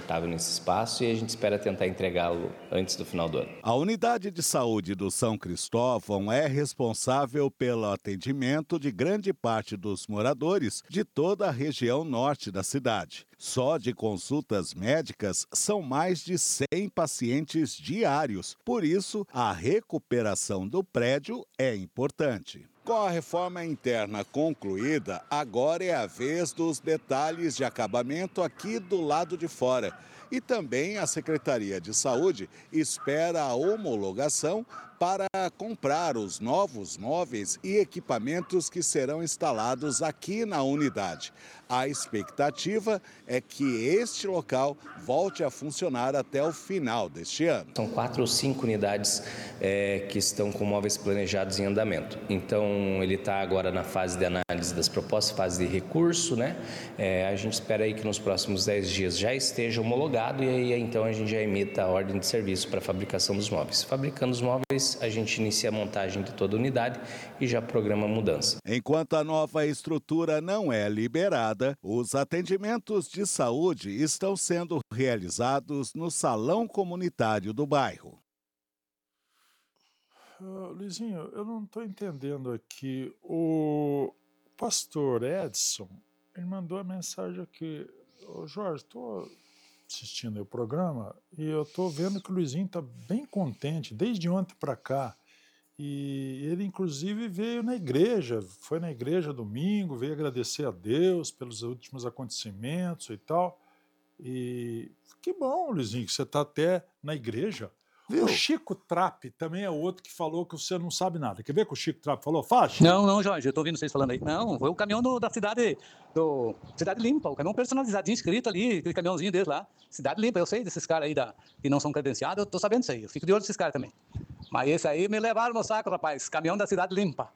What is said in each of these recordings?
confortável nesse espaço e a gente espera tentar entregá-lo antes do final do ano. A unidade de saúde do São Cristóvão é responsável pelo atendimento de grande parte dos moradores de toda a região norte da cidade. Só de consultas médicas são mais de 100 pacientes diários. Por isso, a recuperação do prédio é importante. Com a reforma interna concluída, agora é a vez dos detalhes de acabamento aqui do lado de fora. E também a Secretaria de Saúde espera a homologação para comprar os novos móveis e equipamentos que serão instalados aqui na unidade. A expectativa é que este local volte a funcionar até o final deste ano. São 4 ou 5 unidades que estão com móveis planejados em andamento. Então, ele está agora na fase de análise das propostas, fase de recurso, né? A gente espera aí que nos próximos 10 dias já esteja homologado e aí então a gente já emita a ordem de serviço para a fabricação dos móveis. Fabricando os móveis, a gente inicia a montagem de toda a unidade e já programa a mudança. Enquanto a nova estrutura não é liberada, os atendimentos de saúde estão sendo realizados no salão comunitário do bairro. Luizinho, eu não estou entendendo aqui. O pastor Edson, ele mandou a mensagem aqui. Jorge, estou assistindo o programa e eu estou vendo que o Luizinho está bem contente desde ontem para cá. E ele, inclusive, veio na igreja, foi na igreja domingo, veio agradecer a Deus pelos últimos acontecimentos e tal. E que bom, Luizinho, que você está até na igreja. Viu? O Chico Trapp também é outro que falou que você não sabe nada. Quer ver que o Chico Trapp falou? Fala, Chico. Não, Jorge, eu tô ouvindo vocês falando aí. Não, foi o caminhão da cidade, Cidade Limpa, o caminhão personalizadinho, escrito ali, aquele caminhãozinho deles lá. Cidade Limpa, eu sei desses caras aí que não são credenciados, eu tô sabendo disso aí, eu fico de olho desses caras também. Mas esse aí me levaram no saco, rapaz, caminhão da Cidade Limpa.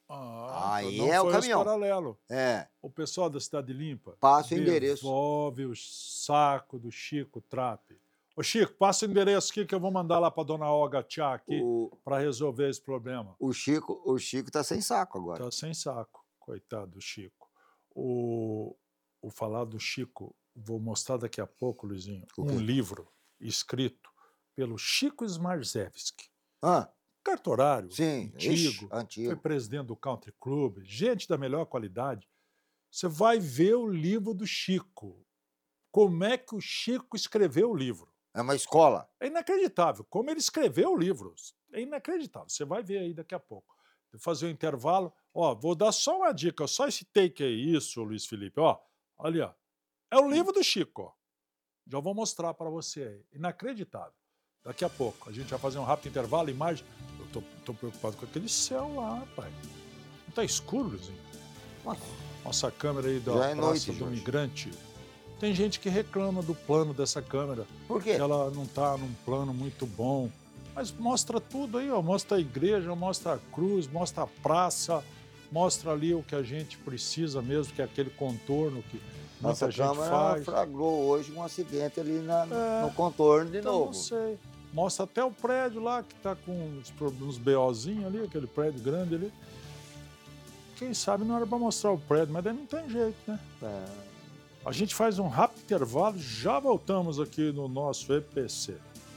Aí é o caminhão. Paralelo. É. O pessoal da Cidade Limpa passa o endereço. Devolve o saco do Chico Trapp. Ô Chico, passa o endereço aqui que eu vou mandar lá pra dona Olga Tchá aqui pra resolver esse problema. O Chico tá sem saco agora. Tá sem saco, coitado do Chico. O falar do Chico, vou mostrar daqui a pouco, Luizinho, um livro escrito pelo Chico Smarzewski. Cartorário, sim, antigo. Foi presidente do Country Club, gente da melhor qualidade. Você vai ver o livro do Chico. Como é que o Chico escreveu o livro? É uma escola. É inacreditável. Como ele escreveu o livro. É inacreditável. Você vai ver aí daqui a pouco. Vou fazer um intervalo. Ó, vou dar só uma dica. Só esse take aí, isso, Luiz Felipe. Ó, ali, ó. É o livro do Chico, ó. Já vou mostrar para você aí. Inacreditável. Daqui a pouco. A gente vai fazer um rápido intervalo. Imagem. Eu tô preocupado com aquele céu lá, rapaz. Não tá escuro, Luizinho? Nossa câmera aí da Praça do Migrante. Tem gente que reclama do plano dessa câmera. Por quê? Ela não está num plano muito bom. Mas mostra tudo aí, ó. Mostra a igreja, mostra a cruz, mostra a praça, mostra ali o que a gente precisa mesmo, que é aquele contorno que muita gente faz. Nossa câmera flagrou hoje um acidente ali no contorno de novo. Não sei. Mostra até o prédio lá, que está com uns BOzinhos ali, aquele prédio grande ali. Quem sabe não era para mostrar o prédio, mas daí não tem jeito, né? A gente faz um rápido intervalo, já voltamos aqui no nosso EPC.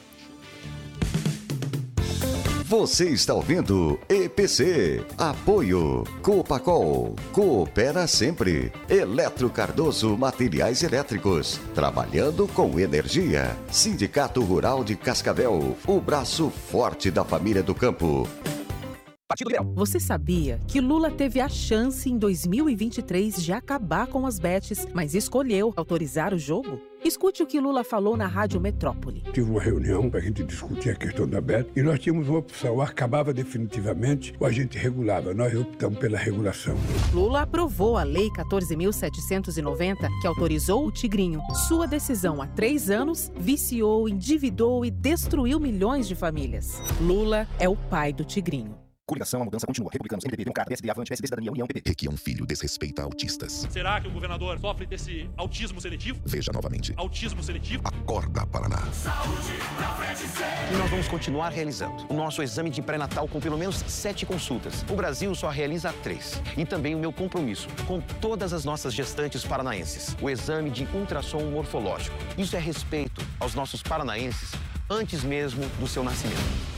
Você está ouvindo EPC. Apoio Copacol. Coopera sempre. Eletro Cardoso Materiais Elétricos. Trabalhando com energia. Sindicato Rural de Cascavel. O braço forte da família do campo. Você sabia que Lula teve a chance em 2023 de acabar com as bets, mas escolheu autorizar o jogo? Escute o que Lula falou na Rádio Metrópole. Tive uma reunião para a gente discutir a questão da bet e nós tínhamos uma opção, ou acabava definitivamente ou a gente regulava. Nós optamos pela regulação. Lula aprovou a Lei 14.790, que autorizou o Tigrinho. Sua decisão há 3 anos viciou, endividou e destruiu milhões de famílias. Lula é o pai do Tigrinho. Coligação, a mudança continua. Republicanos, MDB, Democrata, PSD, Avante, PSB, Cidadania, União, PP. Requião Filho desrespeita autistas. Será que o governador sofre desse autismo seletivo? Veja novamente. Autismo seletivo? Acorda, Paraná. Saúde pra frente sempre. E nós vamos continuar realizando o nosso exame de pré-natal com pelo menos 7 consultas. O Brasil só realiza 3. E também o meu compromisso com todas as nossas gestantes paranaenses. O exame de ultrassom morfológico. Isso é respeito aos nossos paranaenses antes mesmo do seu nascimento.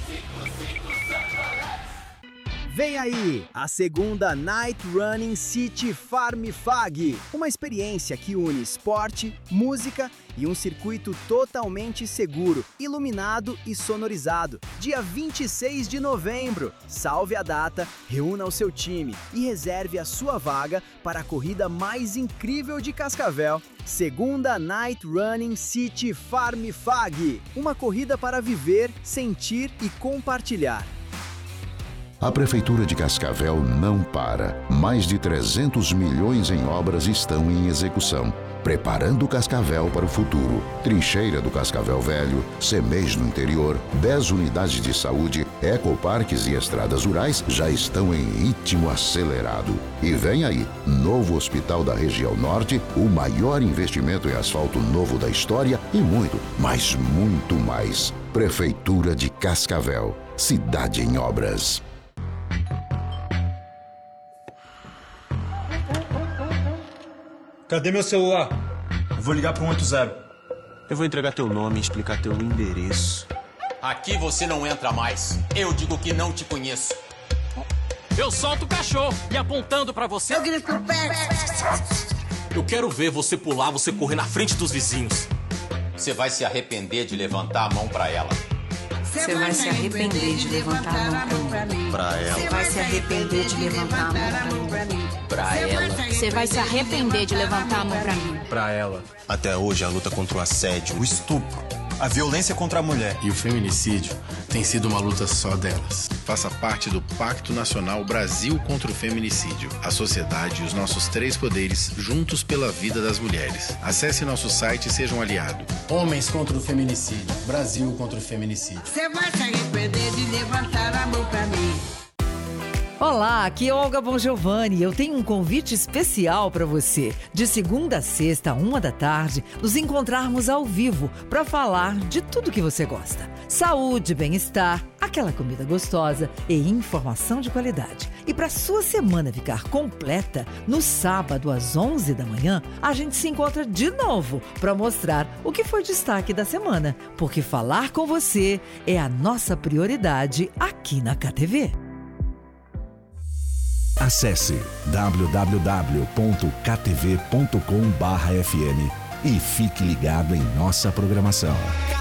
Vem aí, a segunda Night Running City Farm Fag, uma experiência que une esporte, música e um circuito totalmente seguro, iluminado e sonorizado. Dia 26 de novembro. Salve a data, reúna o seu time e reserve a sua vaga para a corrida mais incrível de Cascavel. Segunda Night Running City Farm Fag, uma corrida para viver, sentir e compartilhar. A Prefeitura de Cascavel não para. Mais de 300 milhões em obras estão em execução, preparando Cascavel para o futuro. Trincheira do Cascavel Velho, CEMEIS no interior, 10 unidades de saúde, ecoparques e estradas rurais já estão em ritmo acelerado. E vem aí, novo hospital da região norte, o maior investimento em asfalto novo da história e muito, mas muito mais. Prefeitura de Cascavel, cidade em obras. Cadê meu celular? Eu vou ligar para 180. Eu vou entregar teu nome e explicar teu endereço. Aqui você não entra mais. Eu digo que não te conheço. Eu solto o cachorro e apontando pra você. Eu grito pro pé. Eu quero ver você pular, você correr na frente dos vizinhos. Você vai se arrepender de levantar a mão pra ela. Você vai se arrepender de levantar a mão pra mim. Pra ela. Você vai se arrepender de levantar a mão pra mim. Pra ela. Você vai se arrepender de levantar a mão pra mim. Pra ela. Até hoje a luta contra o assédio, o estupro, a violência contra a mulher e o feminicídio tem sido uma luta só delas. Faça parte do Pacto Nacional Brasil contra o Feminicídio. A sociedade e os nossos 3 poderes juntos pela vida das mulheres. Acesse nosso site e seja um aliado. Homens contra o feminicídio. Brasil contra o feminicídio. Você vai se arrepender de levantar a mão pra mim. Olá, aqui é Olga Bongiovanni. Eu tenho um convite especial para você. De segunda a sexta, 13h, nos encontrarmos ao vivo para falar de tudo que você gosta. Saúde, bem-estar, aquela comida gostosa e informação de qualidade. E para sua semana ficar completa, no sábado às 11h, a gente se encontra de novo para mostrar o que foi destaque da semana. Porque falar com você é a nossa prioridade aqui na KTV. Acesse www.ktv.com.br/fm e fique ligado em nossa programação.